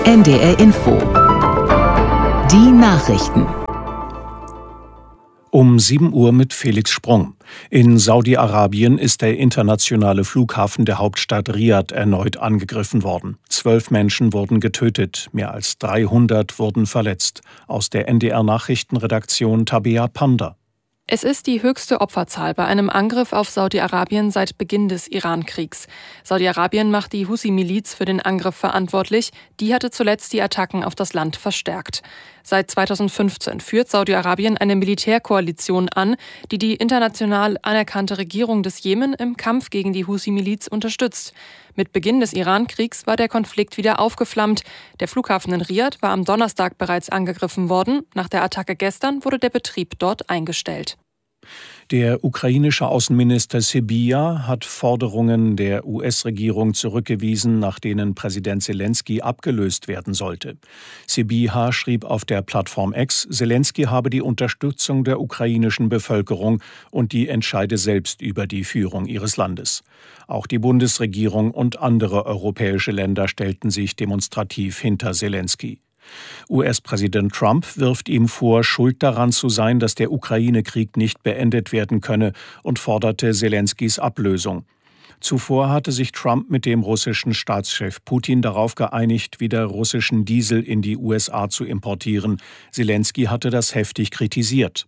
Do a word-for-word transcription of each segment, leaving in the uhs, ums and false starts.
N D R Info. Die Nachrichten. Um sieben Uhr mit Felix Sprung. In Saudi-Arabien ist der internationale Flughafen der Hauptstadt Riad erneut angegriffen worden. Zwölf Menschen wurden getötet, mehr als dreihundert wurden verletzt. Aus der N D R-Nachrichtenredaktion Tabea Panda. Es ist die höchste Opferzahl bei einem Angriff auf Saudi-Arabien seit Beginn des Iran-Kriegs. Saudi-Arabien macht die Husi-Miliz für den Angriff verantwortlich. Die hatte zuletzt die Attacken auf das Land verstärkt. Seit zweitausendfünfzehn führt Saudi-Arabien eine Militärkoalition an, die die international anerkannte Regierung des Jemen im Kampf gegen die Husi-Miliz unterstützt. Mit Beginn des Iran-Kriegs war der Konflikt wieder aufgeflammt. Der Flughafen in Riad war am Donnerstag bereits angegriffen worden. Nach der Attacke gestern wurde der Betrieb dort eingestellt. Der ukrainische Außenminister Sybiha hat Forderungen der U S-Regierung zurückgewiesen, nach denen Präsident Selenskyj abgelöst werden sollte. Sybiha schrieb auf der Plattform X, Selenskyj habe die Unterstützung der ukrainischen Bevölkerung und die entscheide selbst über die Führung ihres Landes. Auch die Bundesregierung und andere europäische Länder stellten sich demonstrativ hinter Selenskyj. U S-Präsident Trump wirft ihm vor, schuld daran zu sein, dass der Ukraine-Krieg nicht beendet werden könne und forderte Selenskys Ablösung. Zuvor hatte sich Trump mit dem russischen Staatschef Putin darauf geeinigt, wieder russischen Diesel in die U S A zu importieren. Selenskyj hatte das heftig kritisiert.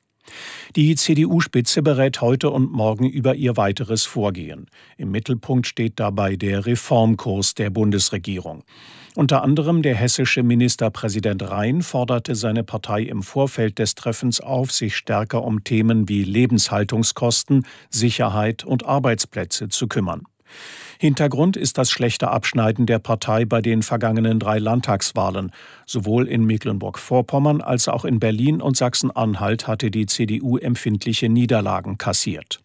Die C D U-Spitze berät heute und morgen über ihr weiteres Vorgehen. Im Mittelpunkt steht dabei der Reformkurs der Bundesregierung. Unter anderem der hessische Ministerpräsident Rhein forderte seine Partei im Vorfeld des Treffens auf, sich stärker um Themen wie Lebenshaltungskosten, Sicherheit und Arbeitsplätze zu kümmern. Hintergrund ist das schlechte Abschneiden der Partei bei den vergangenen drei Landtagswahlen. Sowohl in Mecklenburg-Vorpommern als auch in Berlin und Sachsen-Anhalt hatte die C D U empfindliche Niederlagen kassiert.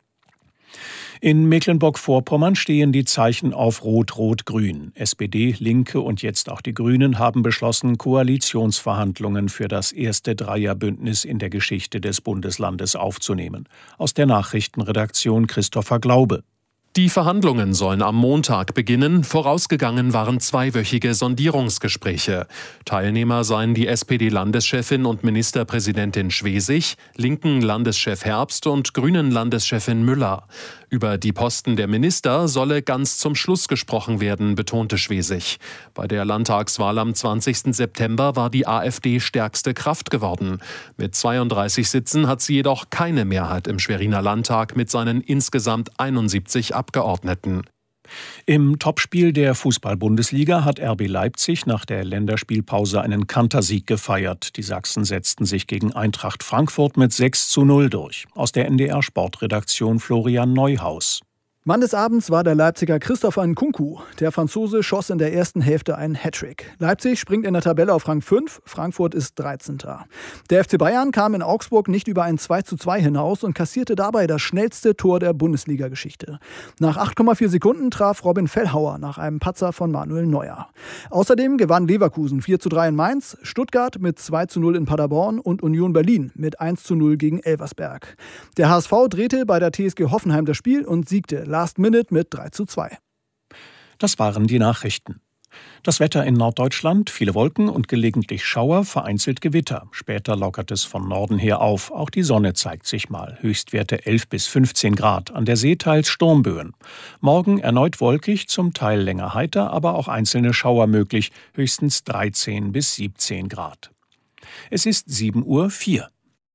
In Mecklenburg-Vorpommern stehen die Zeichen auf Rot-Rot-Grün. S P D, Linke und jetzt auch die Grünen haben beschlossen, Koalitionsverhandlungen für das erste Dreierbündnis in der Geschichte des Bundeslandes aufzunehmen. Aus der Nachrichtenredaktion Christopher Glaube. Die Verhandlungen sollen am Montag beginnen. Vorausgegangen waren zweiwöchige Sondierungsgespräche. Teilnehmer seien die S P D-Landeschefin und Ministerpräsidentin Schwesig, linken Landeschef Herbst und grünen Landeschefin Müller. Über die Posten der Minister solle ganz zum Schluss gesprochen werden, betonte Schwesig. Bei der Landtagswahl am zwanzigsten September war die AfD stärkste Kraft geworden. Mit zweiunddreißig Sitzen hat sie jedoch keine Mehrheit im Schweriner Landtag mit seinen insgesamt einundsiebzig Abgeordneten. Im Topspiel der Fußball-Bundesliga hat R B Leipzig nach der Länderspielpause einen Kantersieg gefeiert. Die Sachsen setzten sich gegen Eintracht Frankfurt mit sechs zu null durch. Aus der N D R-Sportredaktion Florian Neuhaus. Mann des Abends war der Leipziger Christopher Nkunku. Der Franzose schoss in der ersten Hälfte einen Hattrick. Leipzig springt in der Tabelle auf Rang fünf, Frankfurt ist dreizehnter Der F C Bayern kam in Augsburg nicht über ein zwei zu zwei hinaus und kassierte dabei das schnellste Tor der Bundesliga-Geschichte. Nach acht Komma vier Sekunden traf Robin Fellhauer nach einem Patzer von Manuel Neuer. Außerdem gewann Leverkusen vier zu drei in Mainz, Stuttgart mit zwei zu null in Paderborn und Union Berlin mit eins zu null gegen Elversberg. Der H S V drehte bei der T S G Hoffenheim das Spiel und siegte Last Minute mit drei zu zwei. Das waren die Nachrichten. Das Wetter in Norddeutschland, viele Wolken und gelegentlich Schauer, vereinzelt Gewitter. Später lockert es von Norden her auf. Auch die Sonne zeigt sich mal. Höchstwerte elf bis fünfzehn Grad. An der See teils Sturmböen. Morgen erneut wolkig, zum Teil länger heiter, aber auch einzelne Schauer möglich. Höchstens dreizehn bis siebzehn Grad. Es ist sieben Uhr vier.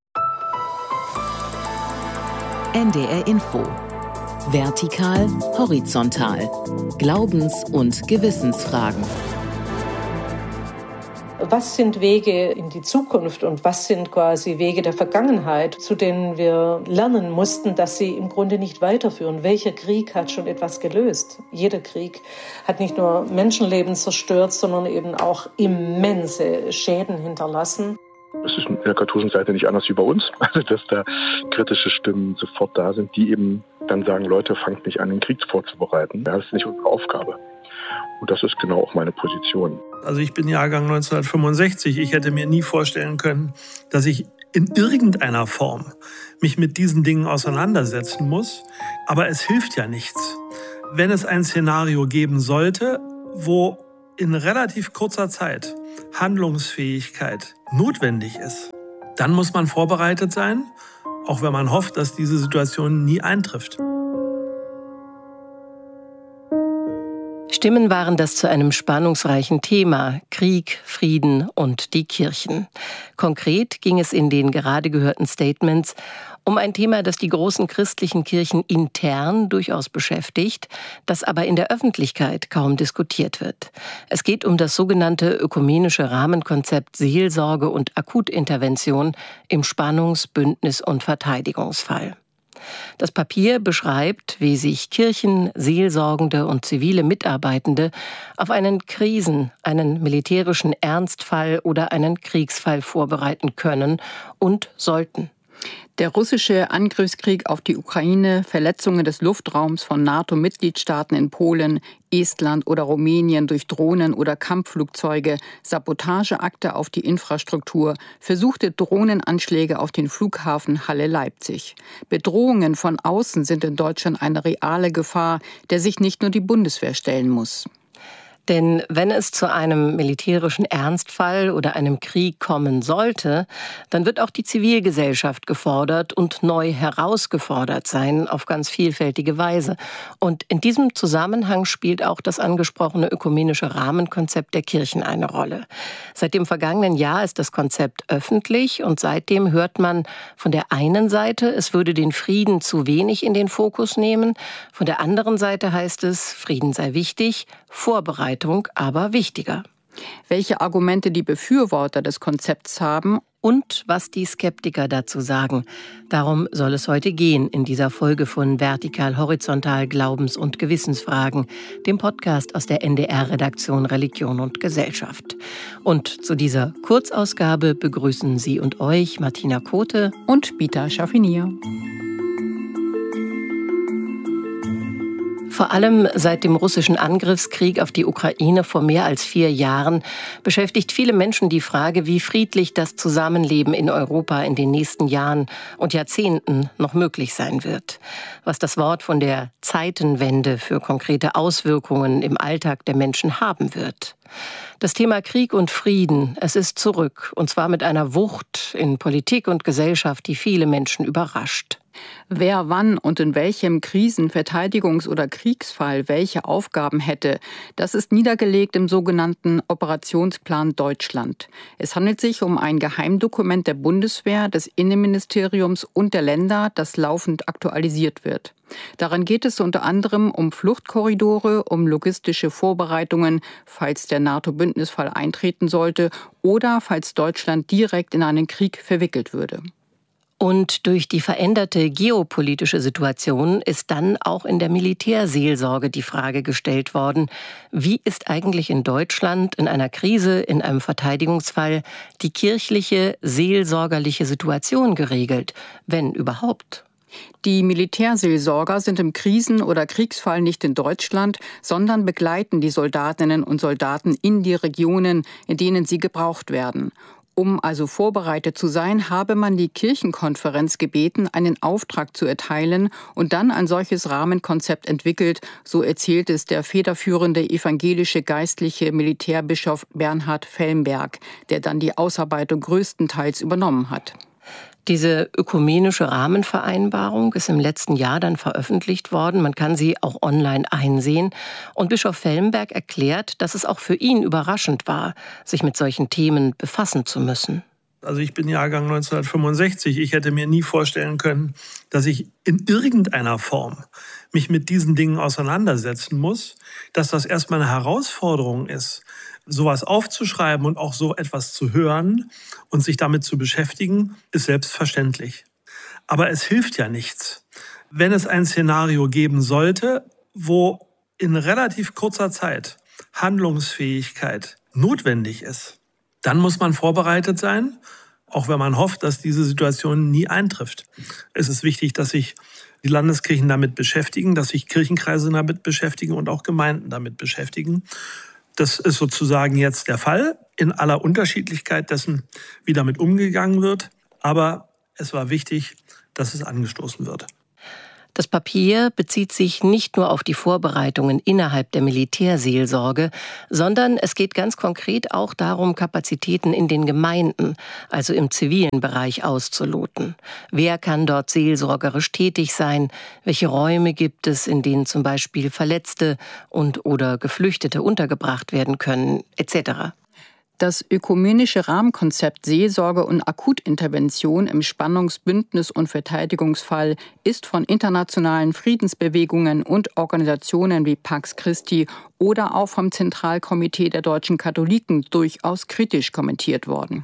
N D R Info. Vertikal, horizontal. Glaubens- und Gewissensfragen. Was sind Wege in die Zukunft und was sind quasi Wege der Vergangenheit, zu denen wir lernen mussten, dass sie im Grunde nicht weiterführen? Welcher Krieg hat schon etwas gelöst? Jeder Krieg hat nicht nur Menschenleben zerstört, sondern eben auch immense Schäden hinterlassen. Es ist in der katholischen Seite nicht anders wie bei uns, also dass da kritische Stimmen sofort da sind, die eben dann sagen, Leute, fangt nicht an, den Krieg vorzubereiten. Das ist nicht unsere Aufgabe. Und das ist genau auch meine Position. Also ich bin Jahrgang neunzehnhundertfünfundsechzig. Ich hätte mir nie vorstellen können, dass ich in irgendeiner Form mich mit diesen Dingen auseinandersetzen muss. Aber es hilft ja nichts. Wenn es ein Szenario geben sollte, wo in relativ kurzer Zeit Handlungsfähigkeit notwendig ist, dann muss man vorbereitet sein, auch wenn man hofft, dass diese Situation nie eintrifft. Stimmen waren das zu einem spannungsreichen Thema: Krieg, Frieden und die Kirchen. Konkret ging es in den gerade gehörten Statements um ein Thema, das die großen christlichen Kirchen intern durchaus beschäftigt, das aber in der Öffentlichkeit kaum diskutiert wird. Es geht um das sogenannte ökumenische Rahmenkonzept Seelsorge und Akutintervention im Spannungs-, Bündnis- und Verteidigungsfall. Das Papier beschreibt, wie sich Kirchen, Seelsorgende und zivile Mitarbeitende auf einen Krisen-, einen militärischen Ernstfall oder einen Kriegsfall vorbereiten können und sollten. Der russische Angriffskrieg auf die Ukraine, Verletzungen des Luftraums von NATO-Mitgliedstaaten in Polen, Estland oder Rumänien durch Drohnen oder Kampfflugzeuge, Sabotageakte auf die Infrastruktur, versuchte Drohnenanschläge auf den Flughafen Halle-Leipzig. Bedrohungen von außen sind in Deutschland eine reale Gefahr, der sich nicht nur die Bundeswehr stellen muss. Denn wenn es zu einem militärischen Ernstfall oder einem Krieg kommen sollte, dann wird auch die Zivilgesellschaft gefordert und neu herausgefordert sein auf ganz vielfältige Weise. Und in diesem Zusammenhang spielt auch das angesprochene ökumenische Rahmenkonzept der Kirchen eine Rolle. Seit dem vergangenen Jahr ist das Konzept öffentlich und seitdem hört man von der einen Seite, es würde den Frieden zu wenig in den Fokus nehmen, von der anderen Seite heißt es, Frieden sei wichtig, Vorbereitung aber wichtiger. Welche Argumente die Befürworter des Konzepts haben und was die Skeptiker dazu sagen. Darum soll es heute gehen in dieser Folge von Vertikal Horizontal Glaubens- und Gewissensfragen, dem Podcast aus der N D R-Redaktion Religion und Gesellschaft. Und zu dieser Kurzausgabe begrüßen Sie und euch Martina Kote und Bita Schaffinier. Vor allem seit dem russischen Angriffskrieg auf die Ukraine vor mehr als vier Jahren beschäftigt viele Menschen die Frage, wie friedlich das Zusammenleben in Europa in den nächsten Jahren und Jahrzehnten noch möglich sein wird. Was das Wort von der Zeitenwende für konkrete Auswirkungen im Alltag der Menschen haben wird. Das Thema Krieg und Frieden, es ist zurück, und zwar mit einer Wucht in Politik und Gesellschaft, die viele Menschen überrascht. Wer wann und in welchem Krisen-, Verteidigungs- oder Kriegsfall welche Aufgaben hätte, das ist niedergelegt im sogenannten Operationsplan Deutschland. Es handelt sich um ein Geheimdokument der Bundeswehr, des Innenministeriums und der Länder, das laufend aktualisiert wird. Darin geht es unter anderem um Fluchtkorridore, um logistische Vorbereitungen, falls der NATO-Bündnisfall eintreten sollte oder falls Deutschland direkt in einen Krieg verwickelt würde. Und durch die veränderte geopolitische Situation ist dann auch in der Militärseelsorge die Frage gestellt worden, wie ist eigentlich in Deutschland in einer Krise, in einem Verteidigungsfall die kirchliche, seelsorgerliche Situation geregelt, wenn überhaupt? Die Militärseelsorger sind im Krisen- oder Kriegsfall nicht in Deutschland, sondern begleiten die Soldatinnen und Soldaten in die Regionen, in denen sie gebraucht werden. Um also vorbereitet zu sein, habe man die Kirchenkonferenz gebeten, einen Auftrag zu erteilen und dann ein solches Rahmenkonzept entwickelt, so erzählt es der federführende evangelische geistliche Militärbischof Bernhard Fellenberg, der dann die Ausarbeitung größtenteils übernommen hat. Diese ökumenische Rahmenvereinbarung ist im letzten Jahr dann veröffentlicht worden. Man kann sie auch online einsehen. Und Bischof Fellenberg erklärt, dass es auch für ihn überraschend war, sich mit solchen Themen befassen zu müssen. Also ich bin Jahrgang neunzehnhundertfünfundsechzig. Ich hätte mir nie vorstellen können, dass ich in irgendeiner Form mich mit diesen Dingen auseinandersetzen muss, dass das erstmal eine Herausforderung ist, sowas aufzuschreiben und auch so etwas zu hören und sich damit zu beschäftigen, ist selbstverständlich. Aber es hilft ja nichts. Wenn es ein Szenario geben sollte, wo in relativ kurzer Zeit Handlungsfähigkeit notwendig ist, dann muss man vorbereitet sein, auch wenn man hofft, dass diese Situation nie eintrifft. Es ist wichtig, dass sich die Landeskirchen damit beschäftigen, dass sich Kirchenkreise damit beschäftigen und auch Gemeinden damit beschäftigen. Das ist sozusagen jetzt der Fall, in aller Unterschiedlichkeit dessen, wie damit umgegangen wird. Aber es war wichtig, dass es angestoßen wird. Das Papier bezieht sich nicht nur auf die Vorbereitungen innerhalb der Militärseelsorge, sondern es geht ganz konkret auch darum, Kapazitäten in den Gemeinden, also im zivilen Bereich, auszuloten. Wer kann dort seelsorgerisch tätig sein? Welche Räume gibt es, in denen zum Beispiel Verletzte und oder Geflüchtete untergebracht werden können, et cetera. Das ökumenische Rahmenkonzept Seelsorge und Akutintervention im Spannungs-, Bündnis- und Verteidigungsfall ist von internationalen Friedensbewegungen und Organisationen wie Pax Christi oder auch vom Zentralkomitee der deutschen Katholiken durchaus kritisch kommentiert worden.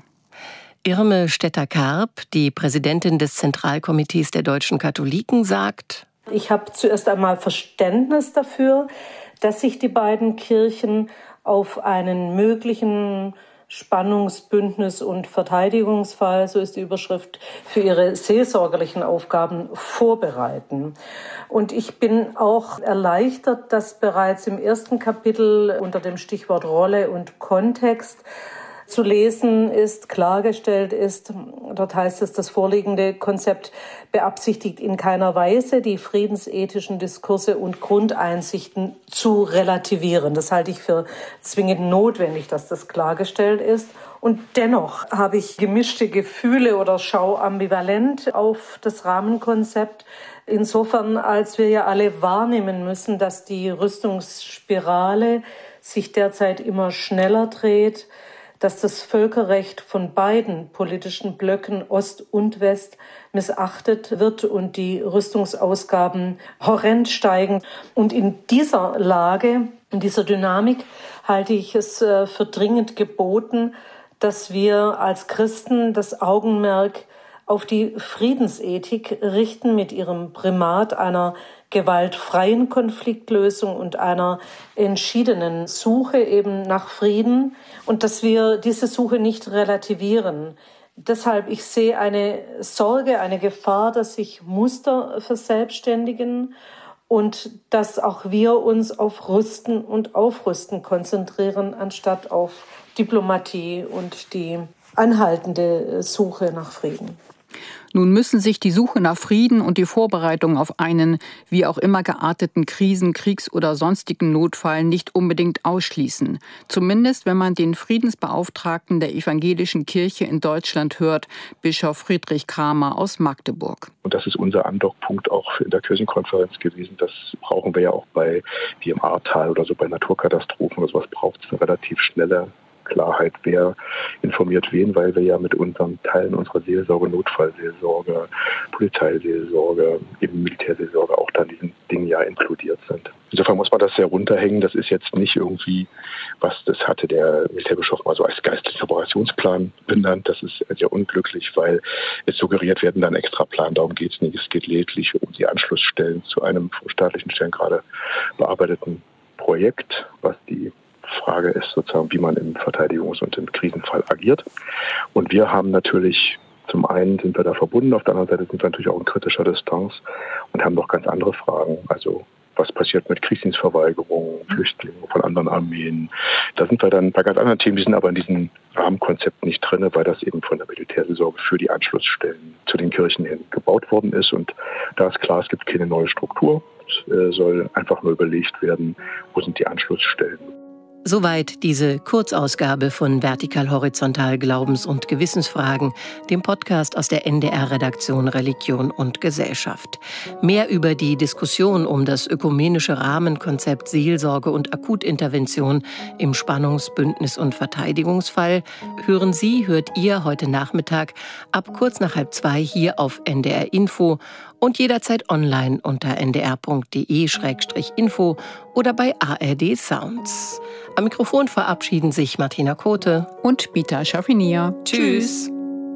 Irme Stetter-Karp, die Präsidentin des Zentralkomitees der deutschen Katholiken, sagt: Ich habe zuerst einmal Verständnis dafür, dass sich die beiden Kirchen auf einen möglichen Spannungs-, Bündnis- und Verteidigungsfall, so ist die Überschrift, für ihre seelsorgerlichen Aufgaben vorbereiten. Und ich bin auch erleichtert, dass bereits im ersten Kapitel unter dem Stichwort Rolle und Kontext zu lesen ist, klargestellt ist. Dort heißt es, das vorliegende Konzept beabsichtigt in keiner Weise, die friedensethischen Diskurse und Grundeinsichten zu relativieren. Das halte ich für zwingend notwendig, dass das klargestellt ist. Und dennoch habe ich gemischte Gefühle oder schaue ambivalent auf das Rahmenkonzept. Insofern, als wir ja alle wahrnehmen müssen, dass die Rüstungsspirale sich derzeit immer schneller dreht, dass das Völkerrecht von beiden politischen Blöcken Ost und West missachtet wird und die Rüstungsausgaben horrend steigen. Und in dieser Lage, in dieser Dynamik halte ich es für dringend geboten, dass wir als Christen das Augenmerk auf die Friedensethik richten mit ihrem Primat einer gewaltfreien Konfliktlösung und einer entschiedenen Suche eben nach Frieden und dass wir diese Suche nicht relativieren. Deshalb, ich sehe eine Sorge, eine Gefahr, dass sich Muster verselbstständigen und dass auch wir uns auf Rüsten und Aufrüsten konzentrieren, anstatt auf Diplomatie und die anhaltende Suche nach Frieden. Nun müssen sich die Suche nach Frieden und die Vorbereitung auf einen wie auch immer gearteten Krisen-, Kriegs- oder sonstigen Notfall nicht unbedingt ausschließen. Zumindest, wenn man den Friedensbeauftragten der Evangelischen Kirche in Deutschland hört, Bischof Friedrich Kramer aus Magdeburg. Und das ist unser Andockpunkt auch in der Kirchenkonferenz gewesen. Das brauchen wir ja auch bei, wie im Ahrtal oder so, bei Naturkatastrophen oder sowas braucht es eine relativ schnelle Klarheit, wer informiert wen, weil wir ja mit unseren Teilen unserer Seelsorge, Notfallseelsorge, Polizeiseelsorge, eben Militärseelsorge auch dann diesen Dingen ja inkludiert sind. Insofern muss man das sehr runterhängen. Das ist jetzt nicht irgendwie, was das hatte der Militärbischof mal so als geistlichen Operationsplan benannt. Das ist sehr unglücklich, weil es suggeriert werden dann extra Plan. Darum geht es nicht. Es geht lediglich um die Anschlussstellen zu einem von staatlichen Stellen gerade bearbeiteten Projekt, was die Frage ist sozusagen, wie man im Verteidigungs- und im Krisenfall agiert. Und wir haben natürlich, zum einen sind wir da verbunden, auf der anderen Seite sind wir natürlich auch in kritischer Distanz und haben noch ganz andere Fragen. Also was passiert mit Kriegsdienstverweigerung, Flüchtlingen von anderen Armeen. Da sind wir dann bei ganz anderen Themen, die sind aber in diesem Rahmenkonzept nicht drin, weil das eben von der Militärseelsorge für die Anschlussstellen zu den Kirchen hin gebaut worden ist. Und da ist klar, es gibt keine neue Struktur. Es soll einfach nur überlegt werden, wo sind die Anschlussstellen. Soweit diese Kurzausgabe von Vertikal Horizontal Glaubens- und Gewissensfragen, dem Podcast aus der N D R-Redaktion Religion und Gesellschaft. Mehr über die Diskussion um das ökumenische Rahmenkonzept Seelsorge und Akutintervention im Spannungs-, Bündnis- und Verteidigungsfall hören Sie, hört ihr heute Nachmittag ab kurz nach halb zwei hier auf N D R Info und jederzeit online unter n d r punkt d e slash info oder bei A R D Sounds. Am Mikrofon verabschieden sich Martina Kote und Bita Schaffinier. Tschüss.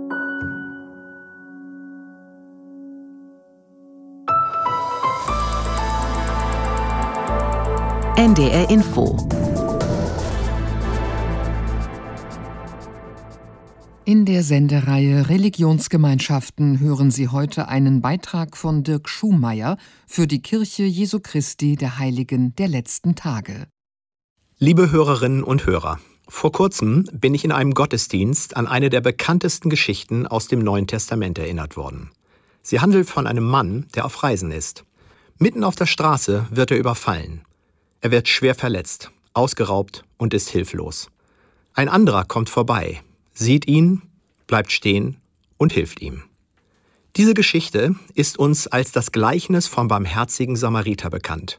N D R Info. In der Sendereihe Religionsgemeinschaften hören Sie heute einen Beitrag von Dirk Schumayer für die Kirche Jesu Christi der Heiligen der letzten Tage. Liebe Hörerinnen und Hörer, vor kurzem bin ich in einem Gottesdienst an eine der bekanntesten Geschichten aus dem Neuen Testament erinnert worden. Sie handelt von einem Mann, der auf Reisen ist. Mitten auf der Straße wird er überfallen. Er wird schwer verletzt, ausgeraubt und ist hilflos. Ein anderer kommt vorbei, sieht ihn, bleibt stehen und hilft ihm. Diese Geschichte ist uns als das Gleichnis vom barmherzigen Samariter bekannt.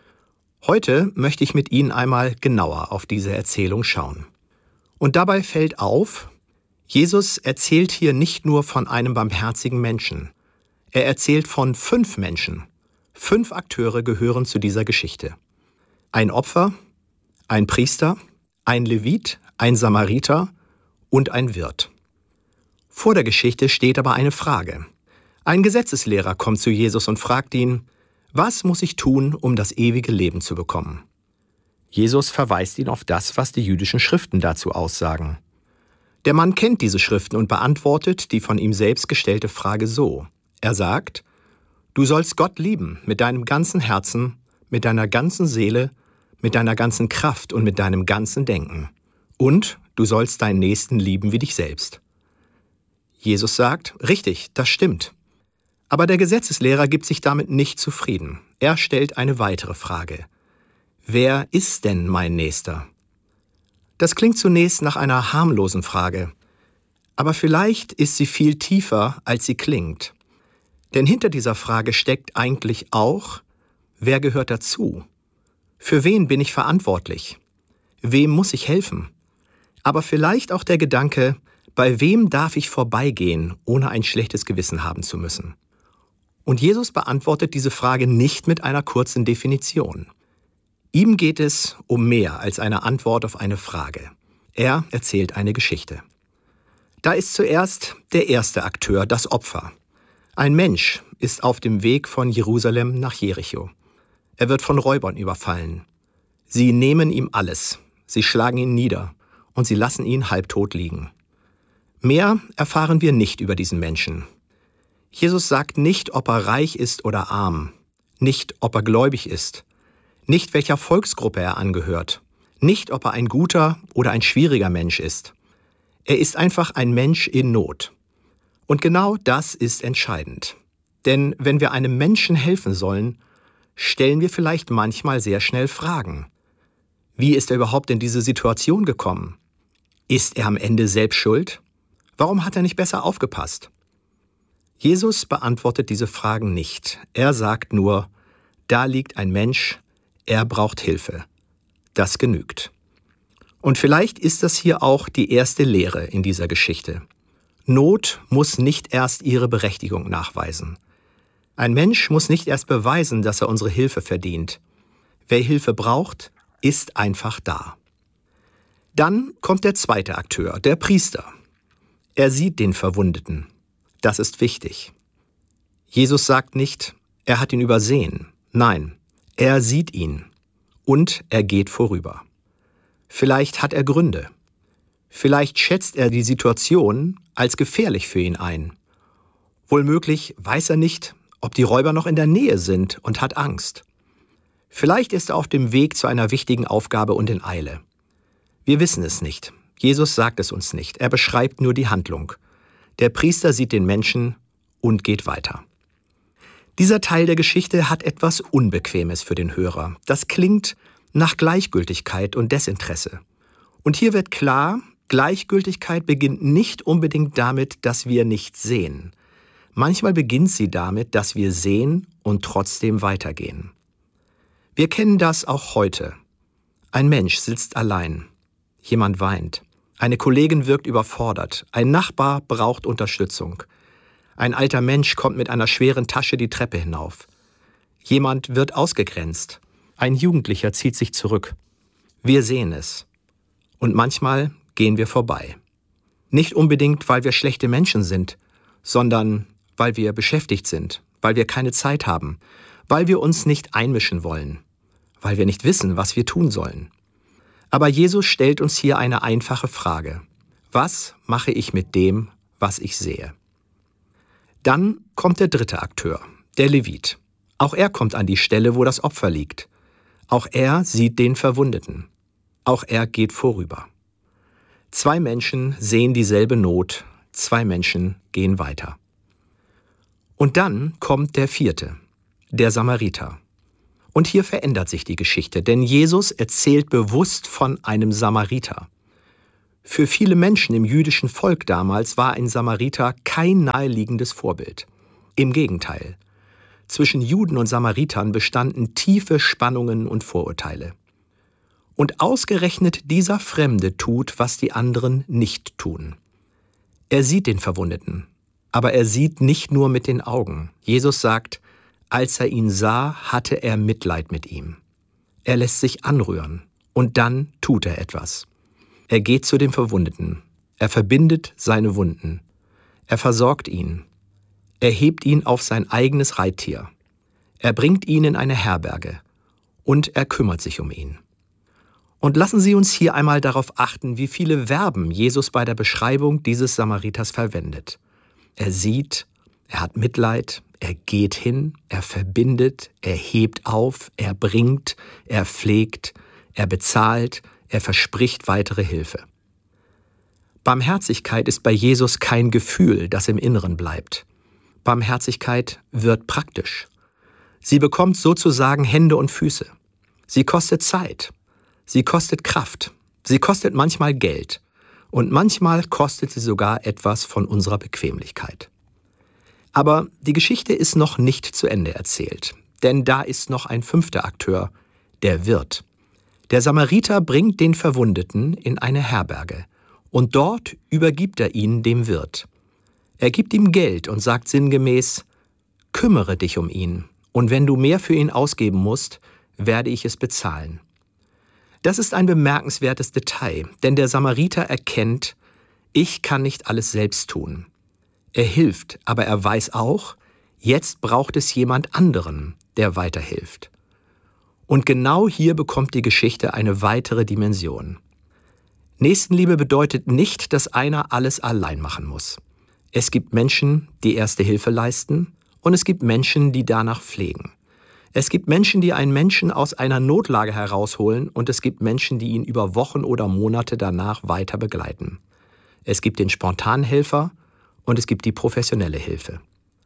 Heute möchte ich mit Ihnen einmal genauer auf diese Erzählung schauen. Und dabei fällt auf, Jesus erzählt hier nicht nur von einem barmherzigen Menschen. Er erzählt von fünf Menschen. Fünf Akteure gehören zu dieser Geschichte. Ein Opfer, ein Priester, ein Levit, ein Samariter und ein Wirt. Vor der Geschichte steht aber eine Frage. Ein Gesetzeslehrer kommt zu Jesus und fragt ihn, was muss ich tun, um das ewige Leben zu bekommen? Jesus verweist ihn auf das, was die jüdischen Schriften dazu aussagen. Der Mann kennt diese Schriften und beantwortet die von ihm selbst gestellte Frage so. Er sagt, du sollst Gott lieben mit deinem ganzen Herzen, mit deiner ganzen Seele, mit deiner ganzen Kraft und mit deinem ganzen Denken. Und du sollst deinen Nächsten lieben wie dich selbst. Jesus sagt, richtig, das stimmt. Aber der Gesetzeslehrer gibt sich damit nicht zufrieden. Er stellt eine weitere Frage. Wer ist denn mein Nächster? Das klingt zunächst nach einer harmlosen Frage. Aber vielleicht ist sie viel tiefer, als sie klingt. Denn hinter dieser Frage steckt eigentlich auch, wer gehört dazu? Für wen bin ich verantwortlich? Wem muss ich helfen? Aber vielleicht auch der Gedanke, bei wem darf ich vorbeigehen, ohne ein schlechtes Gewissen haben zu müssen? Und Jesus beantwortet diese Frage nicht mit einer kurzen Definition. Ihm geht es um mehr als eine Antwort auf eine Frage. Er erzählt eine Geschichte. Da ist zuerst der erste Akteur, das Opfer. Ein Mensch ist auf dem Weg von Jerusalem nach Jericho. Er wird von Räubern überfallen. Sie nehmen ihm alles, sie schlagen ihn nieder und sie lassen ihn halbtot liegen. Mehr erfahren wir nicht über diesen Menschen. Jesus sagt nicht, ob er reich ist oder arm, nicht, ob er gläubig ist, nicht, welcher Volksgruppe er angehört, nicht, ob er ein guter oder ein schwieriger Mensch ist. Er ist einfach ein Mensch in Not. Und genau das ist entscheidend. Denn wenn wir einem Menschen helfen sollen, stellen wir vielleicht manchmal sehr schnell Fragen. Wie ist er überhaupt in diese Situation gekommen? Ist er am Ende selbst schuld? Warum hat er nicht besser aufgepasst? Jesus beantwortet diese Fragen nicht. Er sagt nur, da liegt ein Mensch, er braucht Hilfe. Das genügt. Und vielleicht ist das hier auch die erste Lehre in dieser Geschichte. Not muss nicht erst ihre Berechtigung nachweisen. Ein Mensch muss nicht erst beweisen, dass er unsere Hilfe verdient. Wer Hilfe braucht, ist einfach da. Dann kommt der zweite Akteur, der Priester. Er sieht den Verwundeten. Das ist wichtig. Jesus sagt nicht, er hat ihn übersehen. Nein, er sieht ihn und er geht vorüber. Vielleicht hat er Gründe. Vielleicht schätzt er die Situation als gefährlich für ihn ein. Wohlmöglich weiß er nicht, ob die Räuber noch in der Nähe sind und hat Angst. Vielleicht ist er auf dem Weg zu einer wichtigen Aufgabe und in Eile. Wir wissen es nicht. Jesus sagt es uns nicht. Er beschreibt nur die Handlung. Der Priester sieht den Menschen und geht weiter. Dieser Teil der Geschichte hat etwas Unbequemes für den Hörer. Das klingt nach Gleichgültigkeit und Desinteresse. Und hier wird klar, Gleichgültigkeit beginnt nicht unbedingt damit, dass wir nichts sehen. Manchmal beginnt sie damit, dass wir sehen und trotzdem weitergehen. Wir kennen das auch heute. Ein Mensch sitzt allein. Jemand weint. Eine Kollegin wirkt überfordert. Ein Nachbar braucht Unterstützung. Ein alter Mensch kommt mit einer schweren Tasche die Treppe hinauf. Jemand wird ausgegrenzt. Ein Jugendlicher zieht sich zurück. Wir sehen es. Und manchmal gehen wir vorbei. Nicht unbedingt, weil wir schlechte Menschen sind, sondern weil wir beschäftigt sind, weil wir keine Zeit haben, weil wir uns nicht einmischen wollen, weil wir nicht wissen, was wir tun sollen. Aber Jesus stellt uns hier eine einfache Frage. Was mache ich mit dem, was ich sehe? Dann kommt der dritte Akteur, der Levit. Auch er kommt an die Stelle, wo das Opfer liegt. Auch er sieht den Verwundeten. Auch er geht vorüber. Zwei Menschen sehen dieselbe Not, zwei Menschen gehen weiter. Und dann kommt der vierte, der Samariter. Und hier verändert sich die Geschichte, denn Jesus erzählt bewusst von einem Samariter. Für viele Menschen im jüdischen Volk damals war ein Samariter kein naheliegendes Vorbild. Im Gegenteil. Zwischen Juden und Samaritern bestanden tiefe Spannungen und Vorurteile. Und ausgerechnet dieser Fremde tut, was die anderen nicht tun. Er sieht den Verwundeten, aber er sieht nicht nur mit den Augen. Jesus sagt, als er ihn sah, hatte er Mitleid mit ihm. Er lässt sich anrühren und dann tut er etwas. Er geht zu dem Verwundeten. Er verbindet seine Wunden. Er versorgt ihn. Er hebt ihn auf sein eigenes Reittier. Er bringt ihn in eine Herberge und er kümmert sich um ihn. Und lassen Sie uns hier einmal darauf achten, wie viele Verben Jesus bei der Beschreibung dieses Samariters verwendet. Er sieht, er hat Mitleid, er geht hin, er verbindet, er hebt auf, er bringt, er pflegt, er bezahlt, er verspricht weitere Hilfe. Barmherzigkeit ist bei Jesus kein Gefühl, das im Inneren bleibt. Barmherzigkeit wird praktisch. Sie bekommt sozusagen Hände und Füße. Sie kostet Zeit. Sie kostet Kraft. Sie kostet manchmal Geld. Und manchmal kostet sie sogar etwas von unserer Bequemlichkeit. Aber die Geschichte ist noch nicht zu Ende erzählt. Denn da ist noch ein fünfter Akteur, der Wirt. Der Samariter bringt den Verwundeten in eine Herberge. Und dort übergibt er ihn dem Wirt. Er gibt ihm Geld und sagt sinngemäß, kümmere dich um ihn, und wenn du mehr für ihn ausgeben musst, werde ich es bezahlen. Das ist ein bemerkenswertes Detail, denn der Samariter erkennt, ich kann nicht alles selbst tun. Er hilft, aber er weiß auch, jetzt braucht es jemand anderen, der weiterhilft. Und genau hier bekommt die Geschichte eine weitere Dimension. Nächstenliebe bedeutet nicht, dass einer alles allein machen muss. Es gibt Menschen, die erste Hilfe leisten, und es gibt Menschen, die danach pflegen. Es gibt Menschen, die einen Menschen aus einer Notlage herausholen, und es gibt Menschen, die ihn über Wochen oder Monate danach weiter begleiten. Es gibt den spontanen Helfer und es gibt die professionelle Hilfe.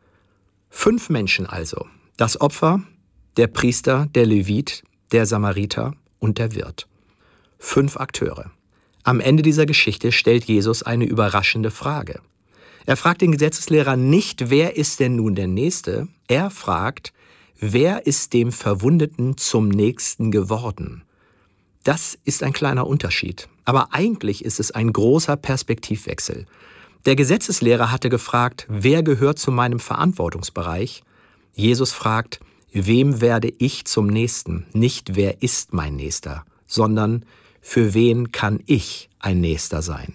Fünf Menschen also: das Opfer, der Priester, der Levit, der Samariter und der Wirt. Fünf Akteure. Am Ende dieser Geschichte stellt Jesus eine überraschende Frage. Er fragt den Gesetzeslehrer nicht, wer ist denn nun der Nächste? Er fragt, wer ist dem Verwundeten zum Nächsten geworden? Das ist ein kleiner Unterschied, aber eigentlich ist es ein großer Perspektivwechsel. Der Gesetzeslehrer hatte gefragt, wer gehört zu meinem Verantwortungsbereich? Jesus fragt, wem werde ich zum Nächsten? Nicht, wer ist mein Nächster, sondern für wen kann ich ein Nächster sein?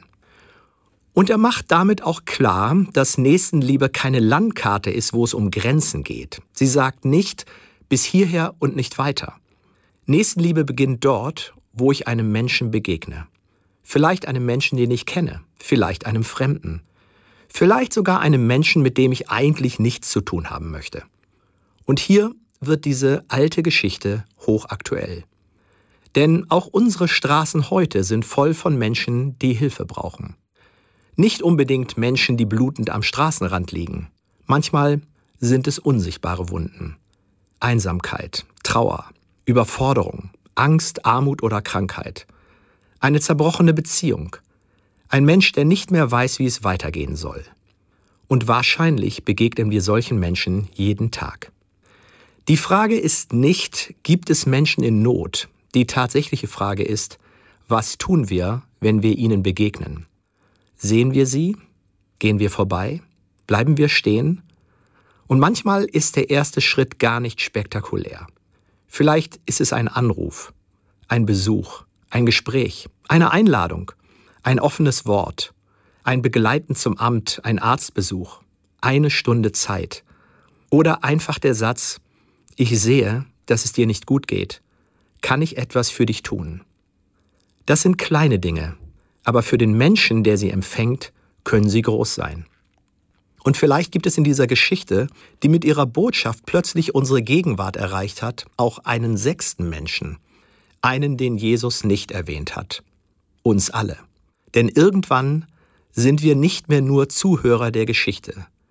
Und er macht damit auch klar, dass Nächstenliebe keine Landkarte ist, wo es um Grenzen geht. Sie sagt nicht, bis hierher und nicht weiter. Nächstenliebe beginnt dort, wo ich einem Menschen begegne. Vielleicht einem Menschen, den ich kenne, vielleicht einem Fremden. Vielleicht sogar einem Menschen, mit dem ich eigentlich nichts zu tun haben möchte. Und hier wird diese alte Geschichte hochaktuell. Denn auch unsere Straßen heute sind voll von Menschen, die Hilfe brauchen. Nicht unbedingt Menschen, die blutend am Straßenrand liegen. Manchmal sind es unsichtbare Wunden. Einsamkeit, Trauer, Überforderung, Angst, Armut oder Krankheit. Eine zerbrochene Beziehung. Ein Mensch, der nicht mehr weiß, wie es weitergehen soll. Und wahrscheinlich begegnen wir solchen Menschen jeden Tag. Die Frage ist nicht, gibt es Menschen in Not? Die tatsächliche Frage ist, was tun wir, wenn wir ihnen begegnen? Sehen wir sie? Gehen wir vorbei? Bleiben wir stehen? Und manchmal ist der erste Schritt gar nicht spektakulär. Vielleicht ist es ein Anruf, ein Besuch, ein Gespräch, eine Einladung, ein offenes Wort, ein Begleiten zum Amt, ein Arztbesuch, eine Stunde Zeit oder einfach der Satz, ich sehe, dass es dir nicht gut geht, kann ich etwas für dich tun? Das sind kleine Dinge, aber für den Menschen, der sie empfängt, können sie groß sein. Und vielleicht gibt es in dieser Geschichte, die mit ihrer Botschaft plötzlich unsere Gegenwart erreicht hat, auch einen sechsten Menschen. Einen, den Jesus nicht erwähnt hat. Uns alle. Denn irgendwann sind wir nicht mehr nur Zuhörer der Geschichte.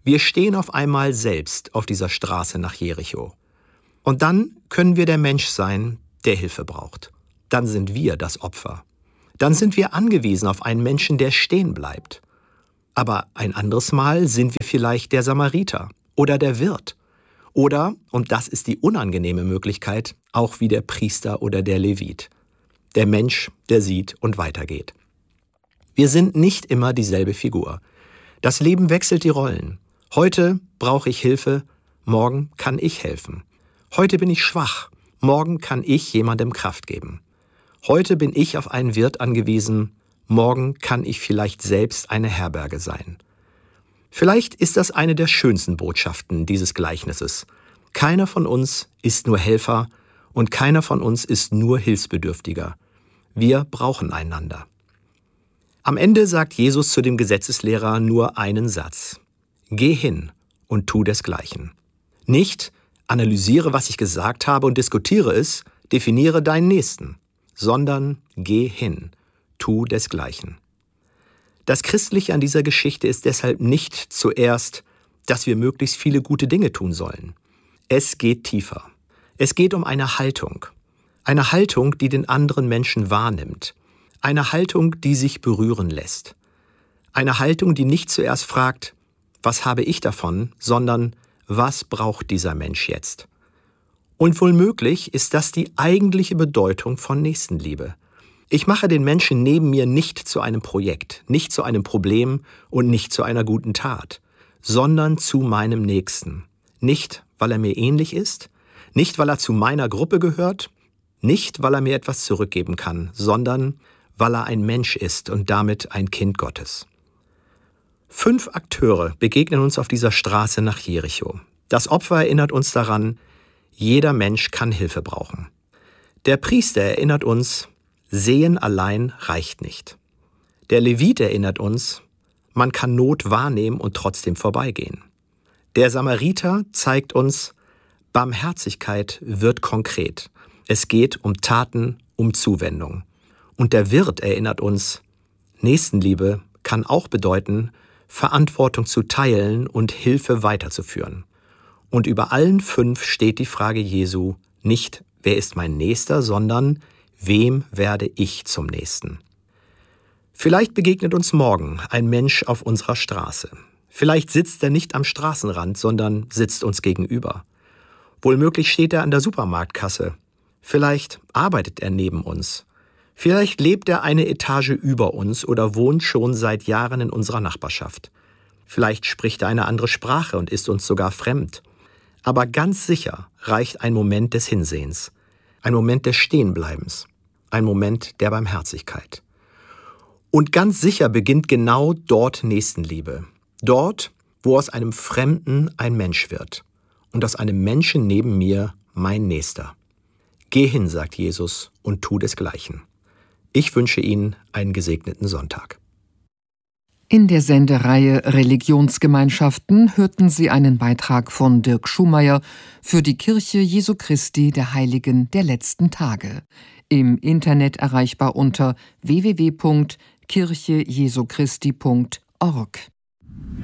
Wir stehen auf einmal selbst auf dieser Straße nach Jericho. Und dann können wir der Mensch sein, der Hilfe braucht. Dann sind wir das Opfer. Dann sind wir angewiesen auf einen Menschen, der stehen bleibt. Aber ein anderes Mal sind wir vielleicht der Samariter oder der Wirt. Oder, und das ist die unangenehme Möglichkeit, auch wie der Priester oder der Levit. Der Mensch, der sieht und weitergeht. Wir sind nicht immer dieselbe Figur. Das Leben wechselt die Rollen. Heute brauche ich Hilfe, morgen kann ich helfen. Heute bin ich schwach, morgen kann ich jemandem Kraft geben. Heute bin ich auf einen Wirt angewiesen, morgen kann ich vielleicht selbst eine Herberge sein. Vielleicht ist das eine der schönsten Botschaften dieses Gleichnisses. Keiner von uns ist nur Helfer und keiner von uns ist nur Hilfsbedürftiger. Wir brauchen einander. Am Ende sagt Jesus zu dem Gesetzeslehrer nur einen Satz. Geh hin und tu desgleichen. Nicht analysiere, was ich gesagt habe und diskutiere es, definiere deinen Nächsten, sondern geh hin, tu desgleichen. Das Christliche an dieser Geschichte ist deshalb nicht zuerst, dass wir möglichst viele gute Dinge tun sollen. Es geht tiefer. Es geht um eine Haltung. Eine Haltung, die den anderen Menschen wahrnimmt. Eine Haltung, die sich berühren lässt. Eine Haltung, die nicht zuerst fragt, was habe ich davon, sondern was braucht dieser Mensch jetzt? Und womöglich ist das die eigentliche Bedeutung von Nächstenliebe. Ich mache den Menschen neben mir nicht zu einem Projekt, nicht zu einem Problem und nicht zu einer guten Tat, sondern zu meinem Nächsten. Nicht, weil er mir ähnlich ist, nicht, weil er zu meiner Gruppe gehört, nicht, weil er mir etwas zurückgeben kann, sondern weil er ein Mensch ist und damit ein Kind Gottes. Fünf Akteure begegnen uns auf dieser Straße nach Jericho. Das Opfer erinnert uns daran, jeder Mensch kann Hilfe brauchen. Der Priester erinnert uns, Sehen allein reicht nicht. Der Levit erinnert uns, man kann Not wahrnehmen und trotzdem vorbeigehen. Der Samariter zeigt uns, Barmherzigkeit wird konkret. Es geht um Taten, um Zuwendung. Und der Wirt erinnert uns, Nächstenliebe kann auch bedeuten, Verantwortung zu teilen und Hilfe weiterzuführen. Und über allen fünf steht die Frage Jesu, nicht, wer ist mein Nächster, sondern wem werde ich zum Nächsten? Vielleicht begegnet uns morgen ein Mensch auf unserer Straße. Vielleicht sitzt er nicht am Straßenrand, sondern sitzt uns gegenüber. Wohlmöglich steht er an der Supermarktkasse. Vielleicht arbeitet er neben uns. Vielleicht lebt er eine Etage über uns oder wohnt schon seit Jahren in unserer Nachbarschaft. Vielleicht spricht er eine andere Sprache und ist uns sogar fremd. Aber ganz sicher reicht ein Moment des Hinsehens, ein Moment des Stehenbleibens, ein Moment der Barmherzigkeit. Und ganz sicher beginnt genau dort Nächstenliebe. Dort, wo aus einem Fremden ein Mensch wird und aus einem Menschen neben mir mein Nächster. Geh hin, sagt Jesus, und tu desgleichen. Ich wünsche Ihnen einen gesegneten Sonntag. In der Sendereihe Religionsgemeinschaften hörten Sie einen Beitrag von Dirk Schumayer für die Kirche Jesu Christi der Heiligen der letzten Tage. Im Internet erreichbar unter w w w punkt kirche jesu christi punkt org.